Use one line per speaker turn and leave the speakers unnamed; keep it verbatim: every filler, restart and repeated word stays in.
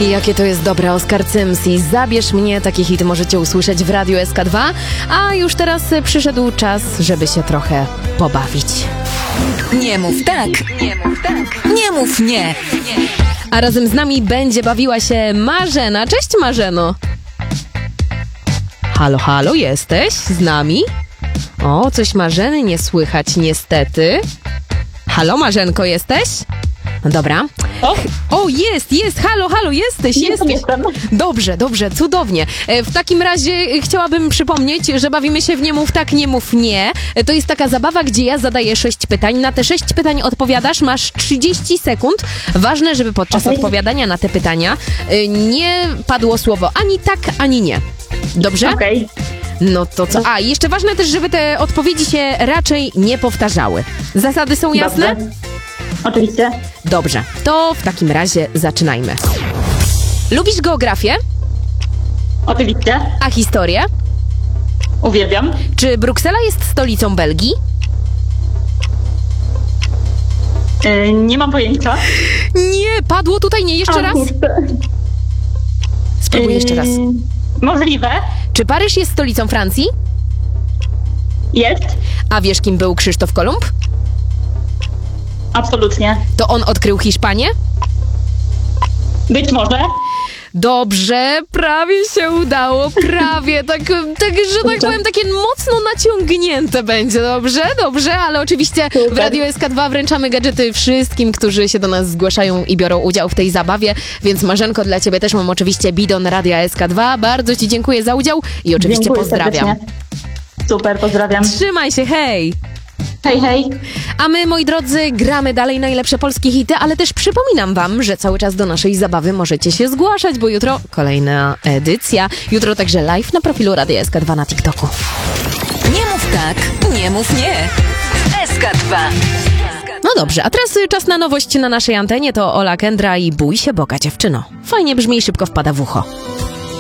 Jakie to jest dobre, Oskar Cymsi. Zabierz mnie, takie hity możecie usłyszeć w Radiu S K dwa, a już teraz przyszedł czas, żeby się trochę pobawić.
Nie mów tak, nie mów tak, nie mów nie.
A razem z nami będzie bawiła się Marzena. Cześć, Marzeno. Halo, halo, jesteś z nami? O, coś Marzeny nie słychać niestety. Halo, Marzenko, jesteś? No dobra.
O,
O, jest, jest, halo, halo, jesteś,
jestem,
jesteś.
jestem.
Dobrze, dobrze, cudownie. E, W takim razie e, chciałabym przypomnieć, że bawimy się w Nie mów tak, nie mów nie. E, To jest taka zabawa, gdzie ja zadaję sześć pytań. Na te sześć pytań odpowiadasz, masz trzydzieści sekund. Ważne, żeby podczas
Okej.
odpowiadania na te pytania e, nie padło słowo ani tak, ani nie. Dobrze?
Okej,
No to co? A, i jeszcze ważne też, żeby te odpowiedzi się raczej nie powtarzały. Zasady są jasne?
dobrze. Oczywiście.
Dobrze, to w takim razie zaczynajmy. Lubisz geografię?
Oczywiście.
A historię?
Uwielbiam.
Czy Bruksela jest stolicą Belgii?
Yy, nie mam pojęcia.
Nie, padło tutaj nie. Jeszcze
A,
raz?
kurde.
Spróbuj jeszcze raz.
Yy, Możliwe.
Czy Paryż jest stolicą Francji?
Jest.
A wiesz, kim był Krzysztof Kolumb?
Absolutnie.
To on odkrył Hiszpanię?
Być może.
Dobrze, prawie się udało, prawie, tak, tak, że tak powiem, takie mocno naciągnięte będzie, dobrze, dobrze, ale oczywiście w
Super.
Radiu S K dwa wręczamy gadżety wszystkim, którzy się do nas zgłaszają i biorą udział w tej zabawie, więc Marzenko, dla ciebie też mam oczywiście bidon Radia S K dwa, bardzo ci dziękuję za udział i oczywiście
Dziękuję
pozdrawiam.
serdecznie. Super, pozdrawiam.
Trzymaj się, hej!
Hej, hej.
A my, moi drodzy, gramy dalej najlepsze polskie hity, ale też przypominam wam, że cały czas do naszej zabawy możecie się zgłaszać, bo jutro kolejna edycja. Jutro także live na profilu Radia S K dwa na TikToku.
Nie mów tak, nie mów nie. S K dwa.
No dobrze, a teraz czas na nowość na naszej antenie. To Ola Kendra i Bój się Boga, dziewczyno. Fajnie brzmi i szybko wpada w ucho.